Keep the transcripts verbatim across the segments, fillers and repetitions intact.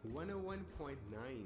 one oh one point nine.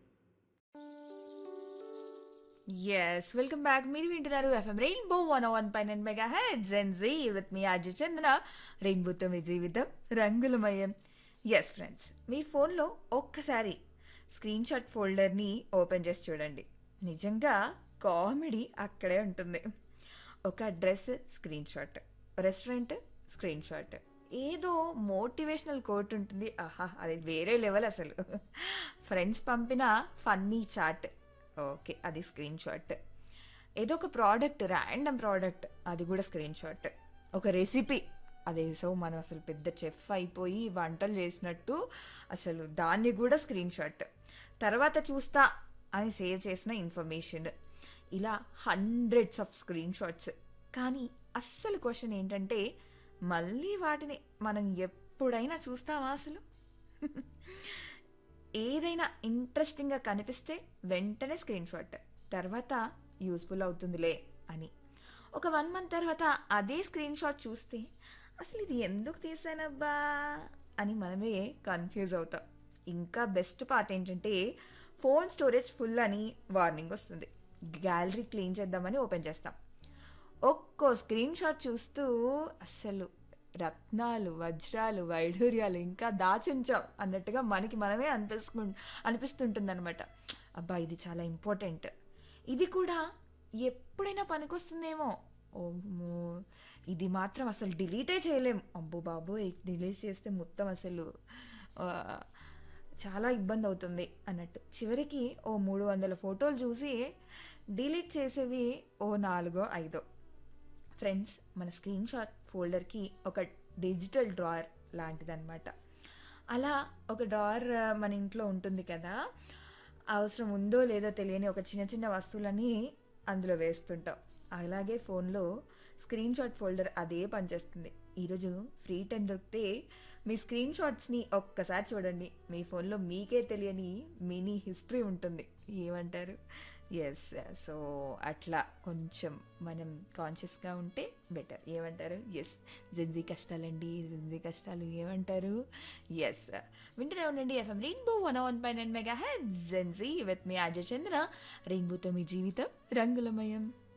Yes welcome back. మీరు వింటున్నారు FM rainbow one one pi nine mega heads and G with me Ajay చంద్ర. రెయిన్బోతో మీ జీవితం రంగులమయం. Yes friends, మీ ఫోన్లో ఒక్కసారి screen shot ఫోల్డర్ని open చేసి చూడండి. నిజంగా కామెడీ అక్కడే ఉంటుంది. ఒక dress screen shot, restaurant screen shot, ఏదో మోటివేషనల్ కోట్ ఉంటుంది, ఆహా అది వేరే లెవెల్ అసలు. ఫ్రెండ్స్ పంపిన ఫన్నీ చాట్, ఓకే అది స్క్రీన్ షాట్. ఏదో ఒక ప్రోడక్ట్, ర్యాండమ్ ప్రోడక్ట్, అది కూడా స్క్రీన్ షాట్. ఒక రెసిపీ, అదేసో మనం అసలు పెద్ద చెఫ్ అయిపోయి వంటలు చేసినట్టు అసలు దాన్ని కూడా స్క్రీన్ షాట్. తర్వాత చూస్తా అని సేవ్ చేసిన ఇన్ఫర్మేషన్, ఇలా హండ్రెడ్స్ ఆఫ్ స్క్రీన్ షాట్స్. కానీ అస్సలు క్వశ్చన్ ఏంటంటే, మళ్ళీ వాటిని మనం ఎప్పుడైనా చూస్తామా అసలు? ఏదైనా ఇంట్రెస్టింగ్గా కనిపిస్తే వెంటనే స్క్రీన్ షాట్, తర్వాత యూస్ఫుల్ అవుతుందిలే అని. ఒక వన్ మంత్ తర్వాత అదే స్క్రీన్ షాట్ చూస్తే అసలు ఇది ఎందుకు తీసానబ్బా అని మనమే కన్ఫ్యూజ్ అవుతాం. ఇంకా బెస్ట్ పార్ట్ ఏంటంటే, ఫోన్ స్టోరేజ్ ఫుల్ అని వార్నింగ్ వస్తుంది. గ్యాలరీ క్లీన్ చేద్దామని ఓపెన్ చేస్తాం. ఒక్కో స్క్రీన్ షాట్ చూస్తూ అసలు రత్నాలు, వజ్రాలు, వైఢూర్యాలు ఇంకా దాచుంచాం అన్నట్టుగా మనకి మనమే అనిపిస్తు అనిపిస్తుంటుంది అనమాట. అబ్బా ఇది చాలా ఇంపార్టెంట్, ఇది కూడా ఎప్పుడైనా పనికొస్తుందేమో, ఓమో ఇది మాత్రం అసలు డిలీటే చేయలేం, అబ్బో బాబోయ్ డిలీట్ చేస్తే మొత్తం అసలు చాలా ఇబ్బంది అవుతుంది అన్నట్టు. చివరికి ఓ మూడు వందల ఫోటోలు చూసి డిలీట్ చేసేవి ఓ నాలుగో ఐదో. ఫ్రెండ్స్, మన స్క్రీన్ షాట్ ఫోల్డర్కి ఒక డిజిటల్ డ్రాయర్ లాంటిదన్నమాట. అలా ఒక డ్రాయర్ మన ఇంట్లో ఉంటుంది కదా, అవసరం ఉందో లేదో తెలియని ఒక చిన్న చిన్న వస్తువులని అందులో వేస్తుంటాం. అలాగే ఫోన్లో స్క్రీన్ షాట్ ఫోల్డర్ అదే పనిచేస్తుంది. ఈరోజు ఫ్రీ టైం దొరికితే మీ స్క్రీన్ షాట్స్ని ఒక్కసారి చూడండి. మీ ఫోన్లో మీకే తెలియని మినీ హిస్టరీ ఉంటుంది. ఏమంటారు? ఎస్, సో అట్లా కొంచెం మనం కాన్షియస్గా ఉంటే బెటర్. ఏమంటారు? ఎస్, జెన్జీ కష్టాలండి, జెన్జీ కష్టాలు ఏమంటారు? ఎస్, వింటూనే ఉండండి FM rainbow one one pi nine mega heads Gen Z with me Ajay చంద్ర. రెయిన్బోతో మీ జీవితం రంగులమయం.